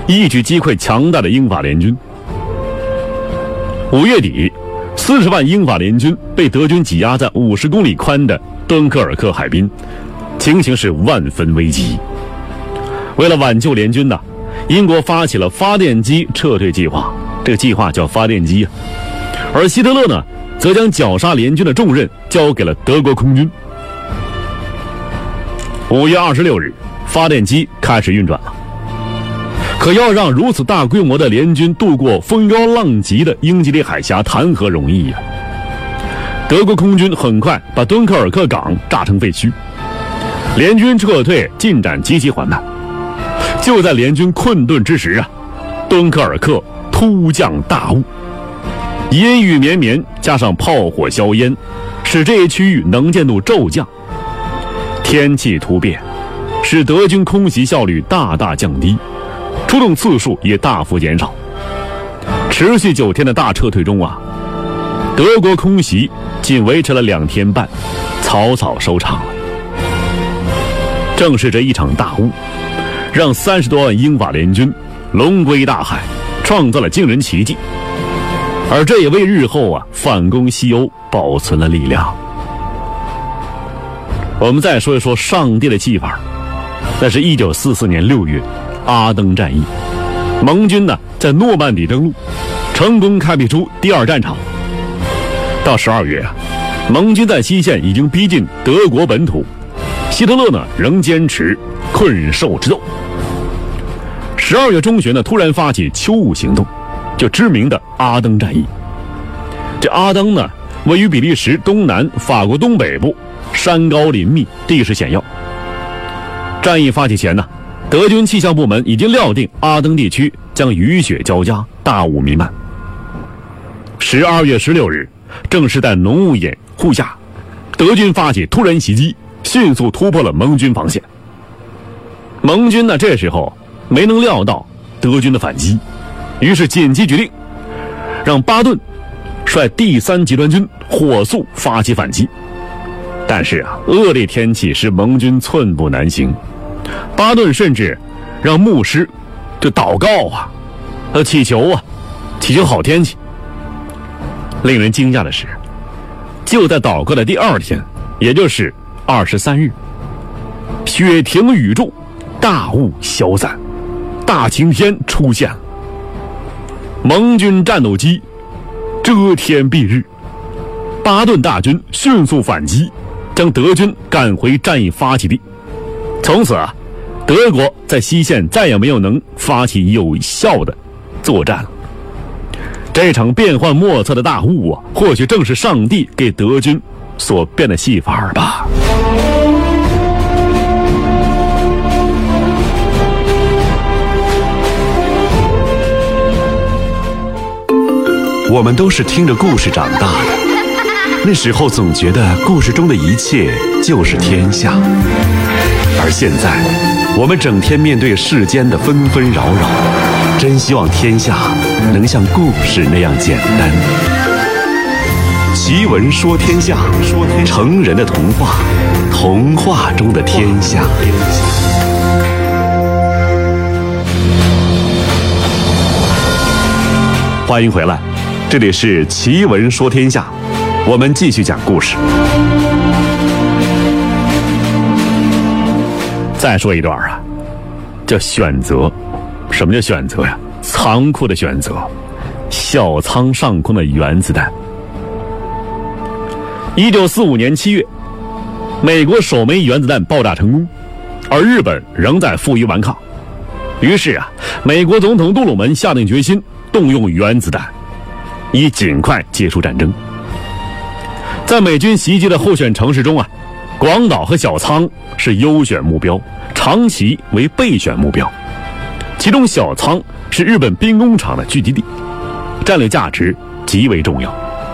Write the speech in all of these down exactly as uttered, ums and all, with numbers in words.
一举击溃强大的英法联军。五月底，四十万英法联军被德军挤压在五十公里宽的敦刻尔克海滨，情形是万分危急。为了挽救联军呢，英国发起了发电机撤退计划，这个计划叫发电机啊。而希特勒呢，则将绞杀联军的重任交给了德国空军。五月二十六日，发电机开始运转了。可要让如此大规模的联军渡过风高浪急的英吉利海峡，谈何容易呀、啊！德国空军很快把敦刻尔克港炸成废墟，联军撤退进展极其缓慢。就在联军困顿之时啊，敦刻尔克突降大雾，阴雨绵绵，加上炮火硝烟，使这一区域能见度骤降。天气突变，使德军空袭效率大大降低，出动次数也大幅减少。持续九天的大撤退中啊，德国空袭仅维持了两天半，草草收场了。正是这一场大雾，让三十多万英法联军龙归大海，创造了惊人奇迹，而这也为日后啊反攻西欧保存了力量。我们再说一说上帝的戏法，那是一九四四年六月，阿登战役，盟军呢在诺曼底登陆，成功开辟出第二战场。到十二月啊，盟军在西线已经逼近德国本土，希特勒呢仍坚持困兽之斗。十二月中旬呢，突然发起秋雾行动，就知名的阿登战役。这阿登呢，位于比利时东南、法国东北部，山高林密，地势险要。战役发起前呢，德军气象部门已经料定阿登地区将雨雪交加，大雾弥漫。十二月十六日，正是在浓雾掩护下，德军发起突然袭击，迅速突破了盟军防线。盟军呢，这时候没能料到德军的反击，于是紧急决定让巴顿率第三集团军火速发起反击。但是啊，恶劣天气使盟军寸步难行，巴顿甚至让牧师就祷告啊，呃祈求啊，祈求好天气。令人惊讶的是，就在祷告的第二天，也就是二十三日，雪停雨住，大雾消散，大晴天出现了。盟军战斗机遮天蔽日，巴顿大军迅速反击，将德军赶回战役发起地。从此啊，德国在西线再也没有能发起有效的作战了。这场变幻莫测的大雾啊，或许正是上帝给德军所变的戏法吧。 我们都是听着故事长大的，那时候总觉得故事中的一切就是天下，而现在我们整天面对世间的纷纷扰扰，真希望天下能像故事那样简单。奇闻说天下，成人的童话，童话中的天下。欢迎回来，这里是奇闻说天下，我们继续讲故事。 再说一段啊，叫选择。什么叫选择呀？残酷的选择，小仓上空的原子弹。一九四五年七月，美国首枚原子弹爆炸成功，而日本仍在负隅顽抗。于是啊，美国总统杜鲁门下定决心动用原子弹，以尽快结束战争。在美军袭击的候选城市中啊，广岛和小仓是优选目标，长崎为备选目标。其中小仓是日本兵工厂的聚集地，战略价值极为重要。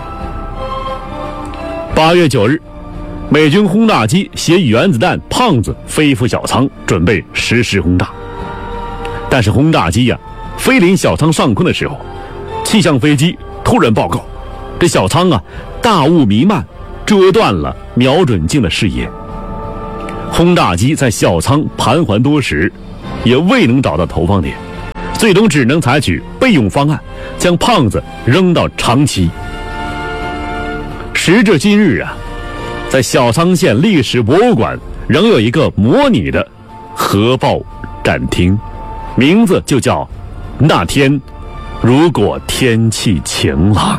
八月九日，美军轰炸机携原子弹胖子飞赴小仓，准备实施轰炸。但是轰炸机呀、啊，飞临小仓上空的时候，气象飞机突然报告，这小仓啊大雾弥漫，遮断了瞄准镜的视野。轰炸机在小仓盘桓多时，也未能找到投放点， 最终只能采取备用方案，将胖子扔到长崎。时至今日啊，在小仓县历史博物馆仍有一个模拟的核爆展厅，名字就叫那天如果天气晴朗。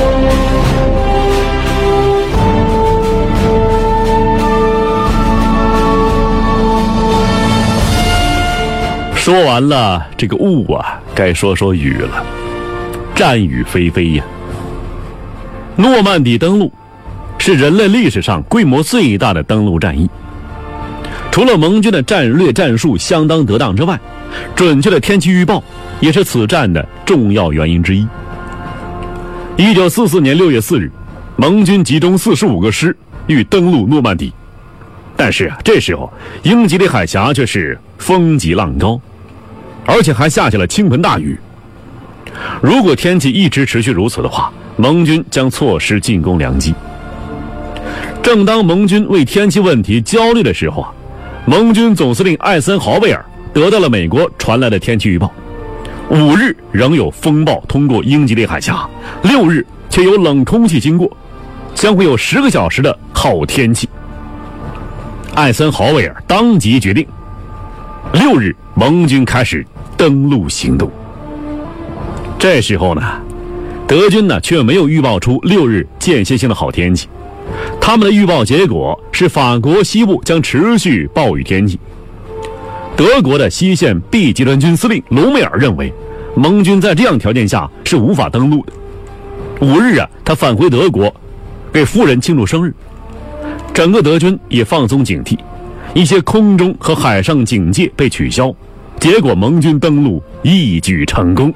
说完了这个雾啊，该说说雨了。战雨霏霏呀。诺曼底登陆是人类历史上规模最大的登陆战役。除了盟军的战略战术相当得当之外，准确的天气预报也是此战的重要原因之一。一九四四年六月四日，盟军集中四十五个师欲登陆诺曼底，但是啊，这时候英吉利海峡却是风急浪高，而且还下起了倾盆大雨。如果天气一直持续如此的话，盟军将错失进攻良机。正当盟军为天气问题焦虑的时候啊，盟军总司令艾森豪威尔得到了美国传来的天气预报，五日仍有风暴通过英吉利海峡，六日却有冷空气经过，将会有十个小时的好天气。艾森豪威尔当即决定，六日盟军开始登陆行动。这时候呢，德军呢却没有预报出六日间歇性的好天气，他们的预报结果是法国西部将持续暴雨天气。德国的西线 B 集团军司令隆美尔认为，盟军在这样条件下是无法登陆的。五日啊，他返回德国，给夫人庆祝生日。整个德军也放松警惕，一些空中和海上警戒被取消，结果盟军登陆一举成功。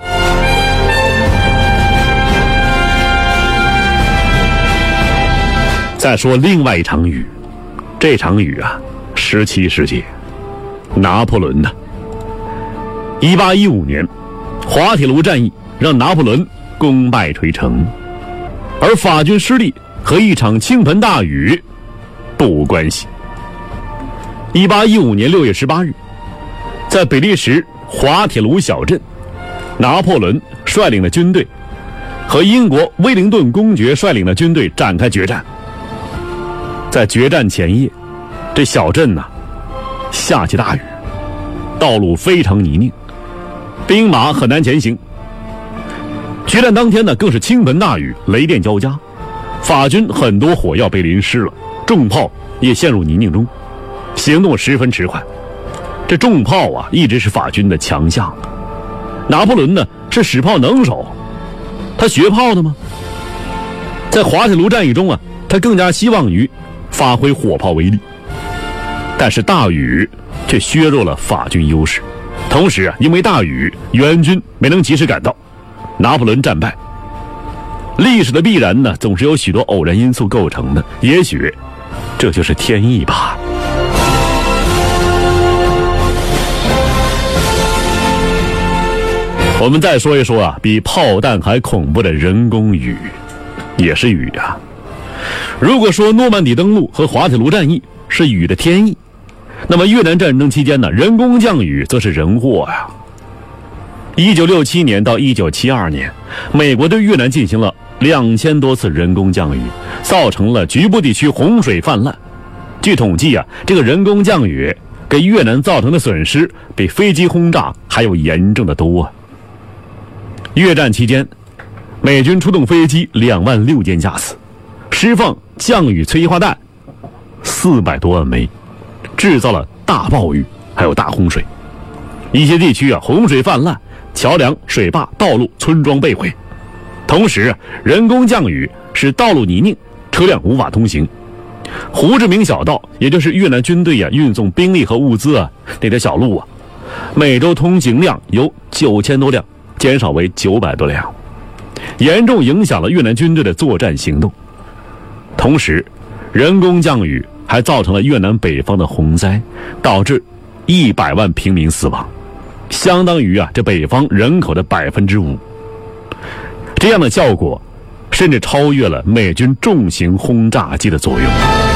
再说另外一场雨，这场雨啊，十七世纪，拿破仑呢？一八一五年，滑铁卢战役让拿破仑功败垂成，而法军失利和一场倾盆大雨不无关系。一八一五年六月十八日，在比利时滑铁卢小镇，拿破仑率领的军队和英国威灵顿公爵率领的军队展开决战。在决战前夜，这小镇呢、啊、下起大雨，道路非常泥泞，兵马很难前行。决战当天呢，更是倾盆大雨，雷电交加，法军很多火药被淋湿了，重炮也陷入泥泞中，行动十分迟缓。这重炮啊，一直是法军的强项。拿破仑呢是使炮能手，他学炮的吗？在滑铁卢战役中啊，他更加希望于发挥火炮威力，但是大雨却削弱了法军优势。同时啊，因为大雨，援军没能及时赶到，拿破仑战败。历史的必然呢，总是由许多偶然因素构成的，也许这就是天意吧。我们再说一说啊，比炮弹还恐怖的人工雨，也是雨啊。如果说诺曼底登陆和滑铁卢战役是雨的天意，那么越南战争期间呢，人工降雨则是人祸呀。一九六七年到一九七二年，美国对越南进行了两千多次人工降雨，造成了局部地区洪水泛滥。据统计啊，这个人工降雨给越南造成的损失比飞机轰炸还要严重的多啊。越战期间，美军出动飞机两万六千架次，释放降雨催化弹四百多万枚，制造了大暴雨，还有大洪水。一些地区啊，洪水泛滥，桥梁、水坝、道路、村庄被毁。同时啊，人工降雨使道路泥泞，车辆无法通行。胡志明小道，也就是越南军队啊运送兵力和物资啊那条小路啊，每周通行量由九千多辆减少为九百多辆，严重影响了越南军队的作战行动。同时，人工降雨还造成了越南北方的洪灾，导致一百万平民死亡，相当于啊这北方人口的百分之五。这样的效果，甚至超越了美军重型轰炸机的作用。